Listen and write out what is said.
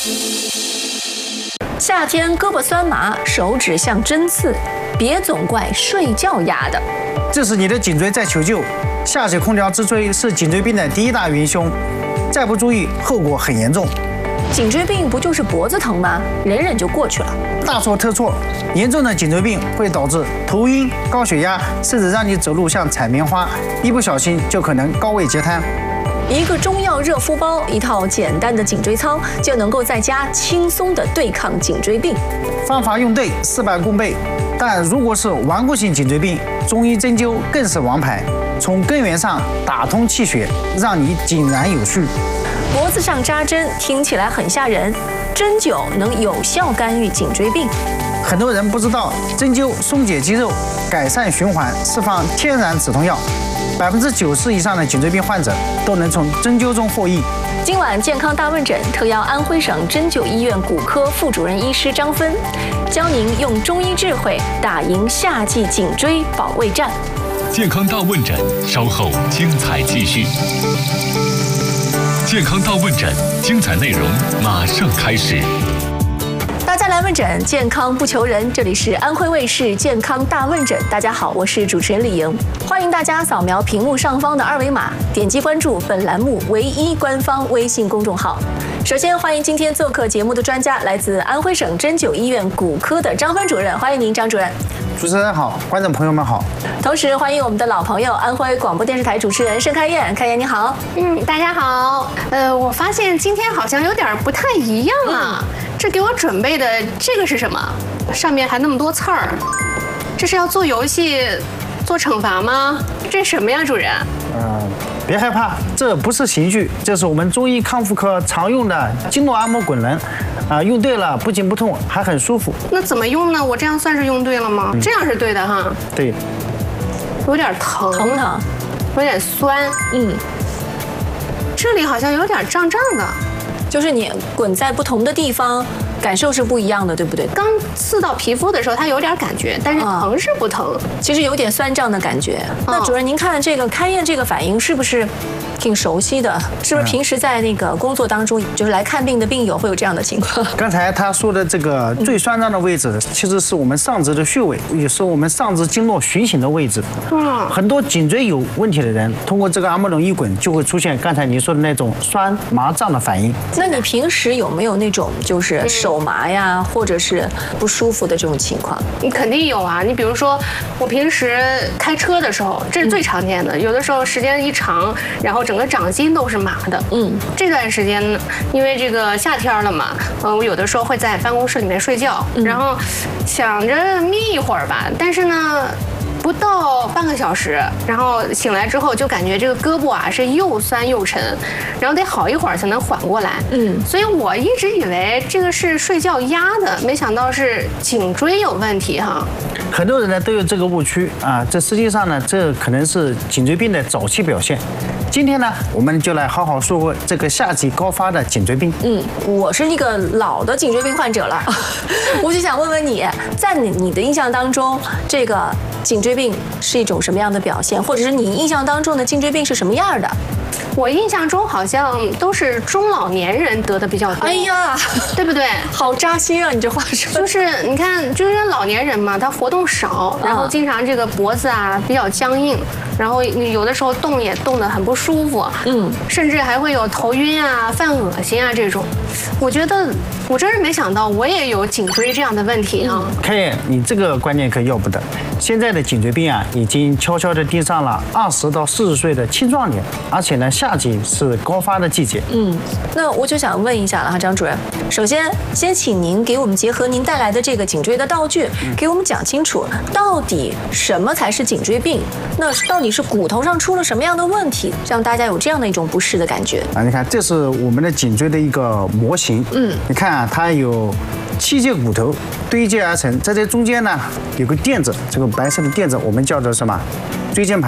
夏天胳膊酸麻，手指像针刺，别总怪睡觉压的。 这是你的颈椎在求救。夏季空调直吹是颈椎病的第一大元凶，再不注意，后果很严重。 颈椎病不就是脖子疼吗？忍忍就过去了。 大错特错，严重的颈椎病会导致头晕、高血压，甚至让你走路像踩棉花，一不小心就可能高位截瘫。 一个中药热敷包，一套简单的颈椎操，就能够在家轻松地对抗颈椎病。 方法用对，事半功倍。但如果是顽固性颈椎病，中医针灸更是王牌，从根源上打通气血，让你井然有序。 脖子上扎针听起来很吓人，针灸能有效干预颈椎病。 很多人不知道，针灸松解肌肉、改善循环、释放天然止痛药，90%以上的颈椎病患者都能从针灸中获益。 今晚健康大问诊特邀安徽省针灸医院骨科副主任医师张芬，教您用中医智慧打赢夏季颈椎保卫战。 健康大问诊稍后精彩继续。健康大问诊精彩内容马上开始。 大家来问诊，健康不求人。这里是安徽卫视健康大问诊。大家好，我是主持人李莹，欢迎大家扫描屏幕上方的二维码，点击关注本栏目唯一官方微信公众号。首先欢迎今天做客节目的专家，来自安徽省针灸医院骨科的张芬主任，欢迎您，张主任。 主持人好，观众朋友们好。 同时欢迎我们的老朋友，安徽广播电视台主持人盛开燕，开燕你好。 大家好。我发现今天好像有点不太一样啊。这给我准备的这个是什么？上面还那么多刺儿，这是要做游戏、做惩罚吗？这是什么呀，主任？ 别害怕，这不是刑具，这是我们中医康复科常用的经络按摩滚轮，用对了不仅不痛，还很舒服。 那怎么用呢？我这样算是用对了吗？这样是对的哈。 对， 有点疼， 疼不疼？ 有点酸。这里好像有点胀胀的。 就是你滚在不同的地方，感受是不一样的，对不对？ 刚刺到皮肤的时候，它有点感觉，但是疼是不疼， 其实有点酸胀的感觉。那主任，您看这个开燕这个反应是不是挺熟悉的？是不是平时在那个工作当中，就是来看病的病友会有这样的情况？ 刚才他说的这个最酸胀的位置，其实是我们上肢的穴位，也是我们上肢经络循行的位置。很多颈椎有问题的人，通过这个按摩轮一滚，就会出现刚才你说的那种酸麻胀的反应。 那你平时有没有那种就是手麻呀，或者是不舒服的这种情况？ 你肯定有啊。你比如说，我平时开车的时候，这是最常见的。有的时候时间一长，然后整个掌心都是麻的。这段时间呢，因为这个夏天了嘛，我有的时候会在办公室里面睡觉，然后想着眯一会儿吧，但是呢，不到半个小时，然后醒来之后就感觉这个胳膊啊是又酸又沉，然后得好一会儿才能缓过来。所以我一直以为这个是睡觉压的，没想到是颈椎有问题哈。 很多人呢都有这个误区啊，这实际上呢，这可能是颈椎病的早期表现。今天呢，我们就来好好说说这个夏季高发的颈椎病。 我是一个老的颈椎病患者了，我就想问问你，在你的印象当中，这个颈椎病是一种什么样的表现，或者是你印象当中的颈椎病是什么样的？ 我印象中好像都是中老年人得的比较多。 哎呀， 对不对？ 好扎心啊！你这话说， 就是你看，就是老年人嘛，他活动少，然后经常这个脖子啊比较僵硬，然后有的时候动也动得很不舒服，甚至还会有头晕啊、犯恶心啊这种。我觉得我真是没想到，我也有颈椎这样的问题啊。 开燕，你这个观念可要不得。现在的颈椎病啊，已经悄悄地盯上了20到40岁的青壮年，而且呢，夏季是高发的季节。 那我就想问一下了哈，张主任，首先先请您给我们结合您带来的这个颈椎的道具，给我们讲清楚，到底什么才是颈椎病？那到底是骨头上出了什么样的问题，让大家有这样的一种不适的感觉？ 你看，这是我们的颈椎的一个模型。你看啊，它有7节骨头堆接而成，在这中间呢有个垫子，这个白色的垫子我们叫做什么？椎间盘。